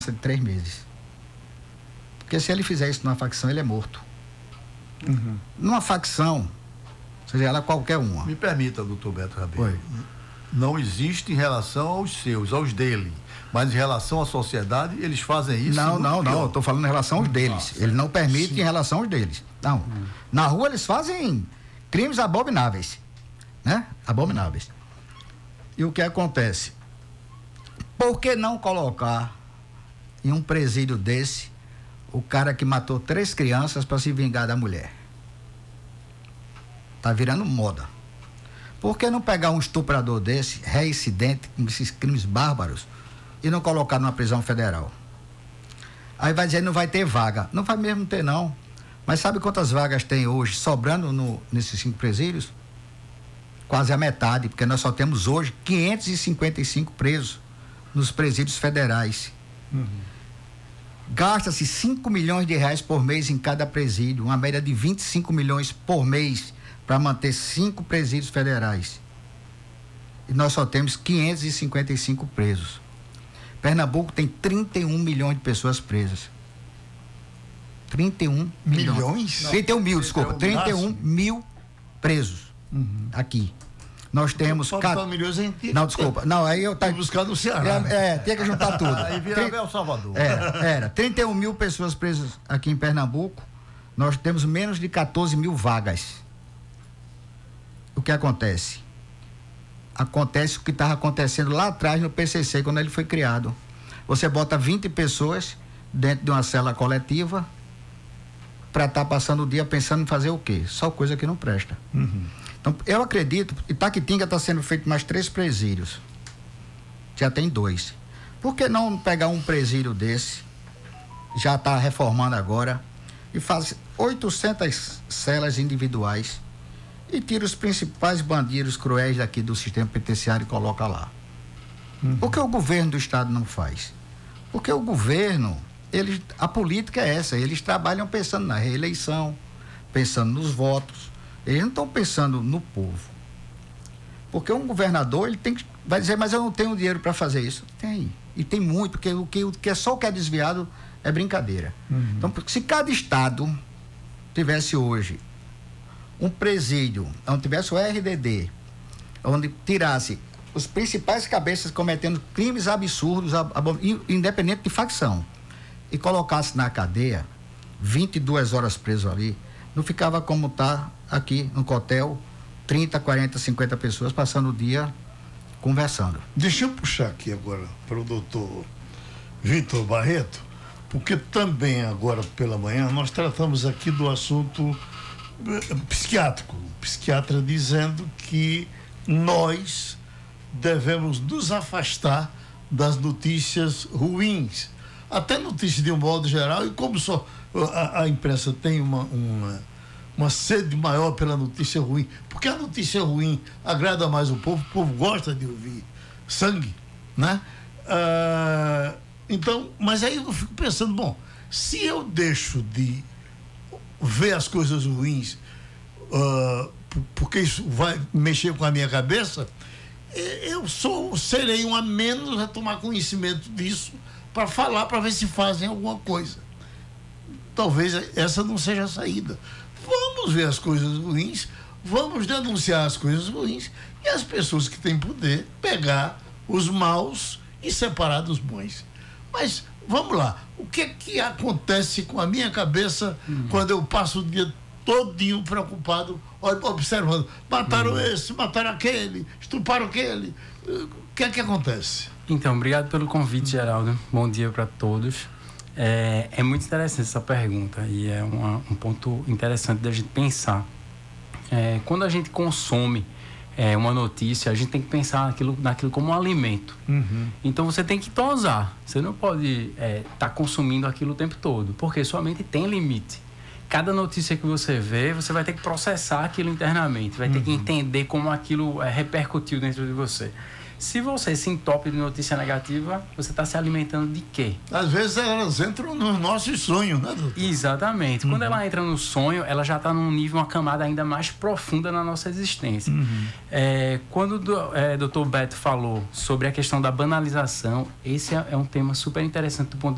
de 3 meses. Porque se ele fizer isso numa facção, ele é morto. Numa facção, seja ela qualquer uma. Me permita, doutor Beto Rabelo. Oi. Não existe em relação aos dele. Mas em relação à sociedade, eles fazem isso. Não, eu estou falando em relação aos deles. Ele não permite em relação aos deles. Não. Na rua eles fazem crimes abomináveis. Né? Abomináveis. E o que acontece? Por que não colocar em um presídio desse o cara que matou 3 crianças para se vingar da mulher? Tá virando moda. Por que não pegar um estuprador desse, reincidente, com esses crimes bárbaros, e não colocar numa prisão federal? Aí vai dizer, não vai ter vaga. Não vai mesmo ter, não. Mas sabe quantas vagas tem hoje sobrando nesses 5 presídios? Quase a metade, porque nós só temos hoje 555 presos nos presídios federais. Gasta-se 5 milhões de reais por mês em cada presídio, uma média de 25 milhões por mês para manter 5 presídios federais. E nós só temos 555 presos. Pernambuco tem 31 milhões de pessoas presas. 31 milhões? 31 mil, desculpa. 31 mil presos aqui. Nós temos... Não, desculpa. Não, aí eu... Tá buscando no Ceará. Tem que juntar tudo. Aí vira El Salvador. Era 31 mil pessoas presas aqui em Pernambuco. Nós temos menos de 14 mil vagas. O que acontece? Acontece o que estava acontecendo lá atrás no PCC, quando ele foi criado. Você bota 20 pessoas dentro de uma cela coletiva para estar passando o dia pensando em fazer o quê? Só coisa que não presta. Então, eu acredito, Itaquitinga está sendo feito mais 3 presídios. Já tem 2. Por que não pegar um presídio desse, já está reformando agora, e faz 800 celas individuais e tira os principais bandidos cruéis daqui do sistema penitenciário e coloca lá? Por que o governo do estado não faz? Porque o governo, a política é essa, eles trabalham pensando na reeleição, pensando nos votos. Eles não estão pensando no povo. Porque um governador, ele vai dizer, mas eu não tenho dinheiro para fazer isso. Tem. E tem muito, porque o que é só o que é desviado é brincadeira. Então, se cada estado tivesse hoje um presídio, onde tivesse o RDD, onde tirasse os principais cabeças cometendo crimes absurdos, independente de facção, e colocasse na cadeia 22 horas preso ali, não ficava como está aqui no Cotel, 30, 40, 50 pessoas passando o dia conversando. Deixa eu puxar aqui agora para o doutor Vitor Barreto, porque também agora pela manhã nós tratamos aqui do assunto psiquiátrico. O psiquiatra dizendo que nós devemos nos afastar das notícias ruins, até notícias de um modo geral, e como só a imprensa tem uma sede maior pela notícia ruim, porque a notícia ruim agrada mais o povo gosta de ouvir sangue, né? Então, mas aí eu fico pensando, bom, se eu deixo de ver as coisas ruins, porque isso vai mexer com a minha cabeça, eu serei um a menos a tomar conhecimento disso para falar, para ver se fazem alguma coisa. Talvez essa não seja a saída. Vamos ver as coisas ruins, vamos denunciar as coisas ruins, e as pessoas que têm poder pegar os maus e separar dos bons. Mas vamos lá, o que acontece com a minha cabeça quando eu passo o dia todinho preocupado, observando, mataram esse, mataram aquele, estupraram aquele? O que acontece? Então, obrigado pelo convite, Geraldo. Bom dia para todos. É muito interessante essa pergunta e é um ponto interessante da gente pensar. Quando a gente consome uma notícia, a gente tem que pensar naquilo como um alimento. Então você tem que dosar. Você não pode estar consumindo aquilo o tempo todo, porque sua mente tem limite. Cada notícia que você vê, você vai ter que processar aquilo internamente, vai ter que entender como aquilo repercutiu dentro de você. Se você se entope de notícia negativa, você está se alimentando de quê? Às vezes elas entram nos nossos sonhos, né, doutor? Exatamente. Quando ela entra no sonho, ela já está num nível, uma camada ainda mais profunda na nossa existência. Quando o doutor Beto falou sobre a questão da banalização, esse é um tema super interessante do ponto